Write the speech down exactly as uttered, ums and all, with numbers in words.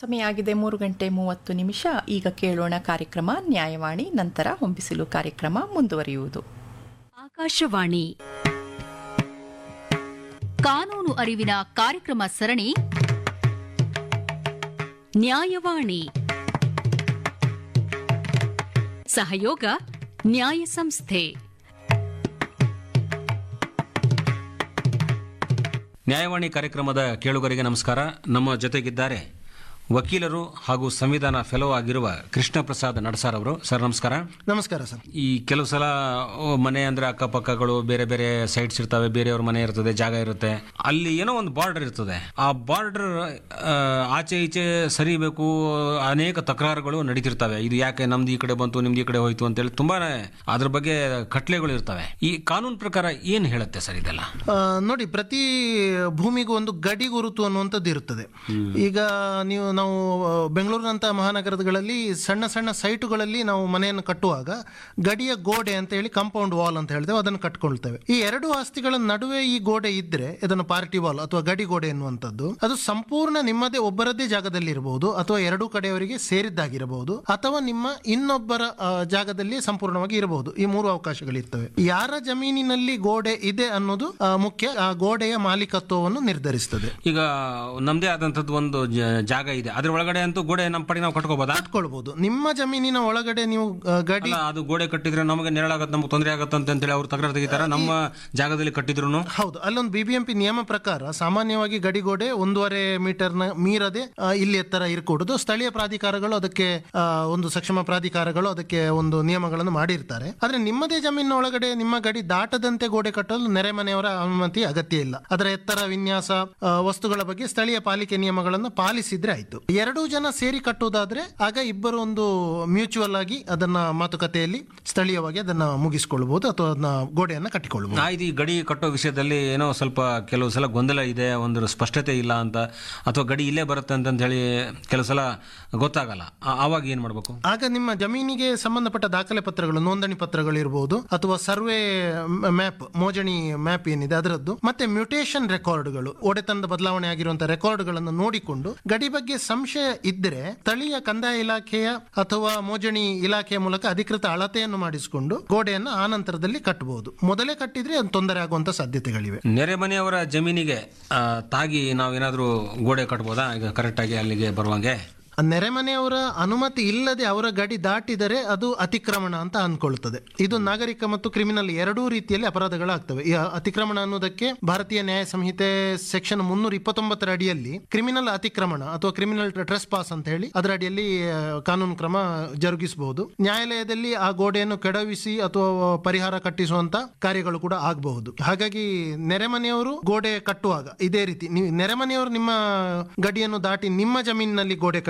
ಸಮಯ ಆಗಿದೆ ಮೂರು ಗಂಟೆ ಮೂವತ್ತು ನಿಮಿಷ. ಈಗ ಕೇಳೋಣ ಕಾರ್ಯಕ್ರಮ ನ್ಯಾಯವಾಣಿ. ನಂತರ ಹೊಂಬಿಸಿಲು ಕಾರ್ಯಕ್ರಮ ಮುಂದುವರಿಯುವುದು. ಆಕಾಶವಾಣಿ ಕಾನೂನು ಅರಿವಿನ ಕಾರ್ಯಕ್ರಮ ಸರಣಿ ನ್ಯಾಯವಾಣಿ. ಸಹಯೋಗ ನ್ಯಾಯ ಸಂಸ್ಥೆ. ನ್ಯಾಯವಾಣಿ ಕಾರ್ಯಕ್ರಮದ ಕೇಳುಗರಿಗೆ ನಮಸ್ಕಾರ. ನಮ್ಮ ಜೊತೆಗಿದ್ದಾರೆ ವಕೀಲರು ಹಾಗೂ ಸಂವಿಧಾನ ಫೆಲೋ ಆಗಿರುವ ಕೃಷ್ಣ ಪ್ರಸಾದ್ ನಡಸಾರ್ ಅವರು. ಸರ್ ನಮಸ್ಕಾರ. ನಮಸ್ಕಾರ ಸರ್. ಈ ಕೆಲವು ಸಲ ಮನೆ ಅಂದ್ರೆ ಅಕ್ಕಪಕ್ಕಗಳು ಬೇರೆ ಬೇರೆ ಸೈಟ್ಸ್ ಇರ್ತವೆ, ಬೇರೆಯವ್ರ ಮನೆ ಇರ್ತದೆ, ಜಾಗ ಇರುತ್ತೆ, ಅಲ್ಲಿ ಏನೋ ಒಂದು ಬಾರ್ಡರ್ ಇರ್ತದೆ. ಆ ಬಾರ್ಡರ್ ಆಚೆ ಈಚೆ ಸರಿಬೇಕು, ಅನೇಕ ತಕರಾರುಗಳು ನಡೀತಿರ್ತವೆ. ಇದು ಯಾಕೆ ನಮ್ದು ಈ ಕಡೆ ಬಂತು, ನಿಮ್ದು ಈ ಕಡೆ ಹೋಯ್ತು ಅಂತೇಳಿ ತುಂಬಾನೇ ಅದ್ರ ಬಗ್ಗೆ ಕಟ್ಲೆಗಳು ಇರ್ತವೆ. ಈ ಕಾನೂನು ಪ್ರಕಾರ ಏನ್ ಹೇಳುತ್ತೆ ಸರ್ ಇದೆಲ್ಲ? ನೋಡಿ, ಪ್ರತಿ ಭೂಮಿಗೂ ಒಂದು ಗಡಿ ಗುರುತು ಅನ್ನುವಂಥದ್ದು ಇರುತ್ತದೆ. ಈಗ ನೀವು ನಾವು ಬೆಂಗಳೂರಿನಂತಹ ಮಹಾನಗರಗಳಲ್ಲಿ ಸಣ್ಣ ಸಣ್ಣ ಸೈಟುಗಳಲ್ಲಿ ನಾವು ಮನೆಯನ್ನು ಕಟ್ಟುವಾಗ ಗಡಿಯ ಗೋಡೆ ಅಂತ ಹೇಳಿ ಕಾಂಪೌಂಡ್ ವಾಲ್ ಅಂತ ಹೇಳ್ತೇವೆ, ಅದನ್ನು ಕಟ್ಕೊಳ್ತೇವೆ. ಈ ಎರಡು ಆಸ್ತಿಗಳ ನಡುವೆ ಈ ಗೋಡೆ ಇದ್ರೆ ಇದನ್ನು ಪಾರ್ಟಿ ವಾಲ್ ಅಥವಾ ಗಡಿ ಗೋಡೆ ಎನ್ನುವಂಥದ್ದು ಅದು ಸಂಪೂರ್ಣ ನಿಮ್ಮದೇ ಒಬ್ಬರದ್ದೇ ಜಾಗದಲ್ಲಿ ಇರಬಹುದು, ಅಥವಾ ಎರಡೂ ಕಡೆಯವರಿಗೆ ಸೇರಿದ್ದಾಗಿರಬಹುದು, ಅಥವಾ ನಿಮ್ಮ ಇನ್ನೊಬ್ಬರ ಜಾಗದಲ್ಲಿ ಸಂಪೂರ್ಣವಾಗಿ ಇರಬಹುದು. ಈ ಮೂರು ಅವಕಾಶಗಳಿರ್ತವೆ. ಯಾರ ಜಮೀನಿನಲ್ಲಿ ಗೋಡೆ ಇದೆ ಅನ್ನೋದು ಮುಖ್ಯ. ಆ ಗೋಡೆಯ ಮಾಲೀಕತ್ವವನ್ನು ನಿರ್ಧರಿಸುತ್ತದೆ. ಈಗ ನಮ್ದೇ ಆದಂತದ್ದು ಒಂದು ಜಾಗ ಇದೆ, ಅದ್ರ ಒಳಗಡೆ ಅಂತೂ ಗೋಡೆ ನಮ್ಮ ಪಡಿ ನಾವು ಕಟ್ಕೋಬಹುದಾ? ಕಟ್ಕೊಳ್ಬಹುದು. ನಿಮ್ಮ ಜಮೀನಿನ ಒಳಗಡೆ ನೀವು ಗಡಿ ಅದು ಗೋಡೆ ಕಟ್ಟಿದ್ರೆ ನಮಗೆ ನೆರಳಾಗತ್ತೆ, ನಮ್ಗೆ ತೊಂದರೆ ಆಗತ್ತೆ ಅಂತ ಹೇಳಿ ಅವ್ರು ತಕರಾರು ತೆಗಿತಾರ. ನಮ್ಮ ಜಾಗದಲ್ಲಿ ಕಟ್ಟಿದ್ರು ಹೌದು. ಅಲ್ಲೊಂದು ಬಿಬಿಎಂಪಿ ನಿಯಮ ಪ್ರಕಾರ ಸಾಮಾನ್ಯವಾಗಿ ಗಡಿ ಗೋಡೆ ಒಂದೂವರೆ ಮೀಟರ್ ನ ಮೀರದೆ ಇಲ್ಲಿ ಎತ್ತರ ಇರಕೂಡದು. ಸ್ಥಳೀಯ ಪ್ರಾಧಿಕಾರಗಳು ಅದಕ್ಕೆ ಒಂದು ಸಕ್ಷಮ ಪ್ರಾಧಿಕಾರಗಳು ಅದಕ್ಕೆ ಒಂದು ನಿಯಮಗಳನ್ನು ಮಾಡಿರ್ತಾರೆ. ಆದ್ರೆ ನಿಮ್ಮದೇ ಜಮೀನಿನ ಒಳಗಡೆ ನಿಮ್ಮ ಗಡಿ ದಾಟದಂತೆ ಗೋಡೆ ಕಟ್ಟಲು ನೆರೆಮನೆಯವರ ಅನುಮತಿ ಅಗತ್ಯ ಇಲ್ಲ. ಅದರ ಎತ್ತರ, ವಿನ್ಯಾಸ, ವಸ್ತುಗಳ ಬಗ್ಗೆ ಸ್ಥಳೀಯ ಪಾಲಿಕೆ ನಿಯಮಗಳನ್ನು ಪಾಲಿಸಿದ್ರೆ ಆಯ್ತು. ಎರಡೂ ಜನ ಸೇರಿ ಕಟ್ಟುವುದಾದ್ರೆ ಆಗ ಇಬ್ಬರು ಒಂದು ಮ್ಯೂಚುವಲ್ ಆಗಿ ಅದನ್ನ ಮಾತುಕತೆಯಲ್ಲಿ ಸ್ಥಳೀಯವಾಗಿ ಅದನ್ನ ಮುಗಿಸಿಕೊಳ್ಳಬಹುದು ಅಥವಾ ಅದನ್ನ ಗೋಡೆಯನ್ನ ಕಟ್ಟಿಕೊಳ್ಳಬಹುದು. ಈ ಗಡಿ ಕಟ್ಟೋ ವಿಷಯದಲ್ಲಿ ಏನೋ ಸ್ವಲ್ಪ ಕೆಲವು ಸಲ ಗೊಂದಲ ಇದೆ, ಒಂದು ಸ್ಪಷ್ಟತೆ ಇಲ್ಲ ಅಂತ, ಅಥವಾ ಗಡಿ ಇಲ್ಲೇ ಬರುತ್ತೆ ಅಂತ ಹೇಳಿ ಕೆಲವು ಸಲ ಗೊತ್ತಾಗಲ್ಲ. ಆವಾಗ ಏನ್ ಮಾಡ್ಬೇಕು? ಆಗ ನಿಮ್ಮ ಜಮೀನಿಗೆ ಸಂಬಂಧಪಟ್ಟ ದಾಖಲೆ ಪತ್ರಗಳು, ನೋಂದಣಿ ಪತ್ರಗಳು ಇರಬಹುದು, ಅಥವಾ ಸರ್ವೆ ಮ್ಯಾಪ್, ಮೋಜಣಿ ಮ್ಯಾಪ್ ಏನಿದೆ ಅದರದ್ದು, ಮತ್ತೆ ಮ್ಯೂಟೇಷನ್ ರೆಕಾರ್ಡ್ಗಳು, ಒಡೆತನದ ಬದಲಾವಣೆ ಆಗಿರುವಂತಹ ರೆಕಾರ್ಡ್ಗಳನ್ನು ನೋಡಿಕೊಂಡು ಗಡಿ ಬಗ್ಗೆ ಸಂಶಯ ಇದ್ರೆ ಸ್ಥಳೀಯ ಕಂದಾಯ ಇಲಾಖೆಯ ಅಥವಾ ಮೋಜಣಿ ಇಲಾಖೆಯ ಮೂಲಕ ಅಧಿಕೃತ ಅಳತೆಯನ್ನು ಮಾಡಿಸಿಕೊಂಡು ಗೋಡೆಯನ್ನು ಆ ನಂತರದಲ್ಲಿ ಕಟ್ಟಬಹುದು. ಮೊದಲೇ ಕಟ್ಟಿದ್ರೆ ಅದು ತೊಂದರೆ ಆಗುವಂತ ಸಾಧ್ಯತೆಗಳಿವೆ. ನೆರೆ ಮನೆಯವರ ಜಮೀನಿಗೆ ತಾಗಿ ನಾವೇನಾದ್ರೂ ಗೋಡೆ ಕಟ್ಬೋದಾ ಈಗ ಕರೆಕ್ಟ್ ಆಗಿ ಅಲ್ಲಿಗೆ ಬರುವಂಗೆ? ನೆರೆಮನೆಯವರ ಅನುಮತಿ ಇಲ್ಲದೆ ಅವರ ಗಡಿ ದಾಟಿದರೆ ಅದು ಅತಿಕ್ರಮಣ ಅಂತ ಅನ್ಕೊಳ್ತದೆ. ಇದು ನಾಗರಿಕ ಮತ್ತು ಕ್ರಿಮಿನಲ್ ಎರಡೂ ರೀತಿಯಲ್ಲಿ ಅಪರಾಧಗಳಾಗ್ತವೆ. ಈ ಅತಿಕ್ರಮಣ ಅನ್ನೋದಕ್ಕೆ ಭಾರತೀಯ ನ್ಯಾಯ ಸಂಹಿತೆ ಸೆಕ್ಷನ್ ಮುನ್ನೂರ ಇಪ್ಪತ್ತೊಂಬತ್ತರ ಅಡಿಯಲ್ಲಿ ಕ್ರಿಮಿನಲ್ ಅತಿಕ್ರಮಣ ಅಥವಾ ಕ್ರಿಮಿನಲ್ ಟ್ರೆಸ್ ಪಾಸ್ ಅಂತ ಹೇಳಿ ಅದರ ಅಡಿಯಲ್ಲಿ ಕಾನೂನು ಕ್ರಮ ಜರುಗಿಸಬಹುದು. ನ್ಯಾಯಾಲಯದಲ್ಲಿ ಆ ಗೋಡೆಯನ್ನು ಕೆಡವಿಸಿ ಅಥವಾ ಪರಿಹಾರ ಕಟ್ಟಿಸುವಂತ ಕಾರ್ಯಗಳು ಕೂಡ ಆಗಬಹುದು. ಹಾಗಾಗಿ ನೆರೆಮನೆಯವರು ಗೋಡೆ ಕಟ್ಟುವಾಗ ಇದೇ ರೀತಿ ನೀವು ನೆರೆಮನೆಯವರು ನಿಮ್ಮ ಗಡಿಯನ್ನು ದಾಟಿ ನಿಮ್ಮ ಜಮೀನಿನಲ್ಲಿ ಗೋಡೆ